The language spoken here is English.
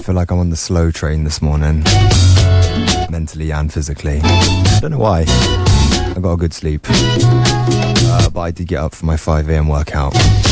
feel like I'm on the slow train this morning, mentally and physically. Don't know why. I got a good sleep, but I did get up for my 5 a.m. workout.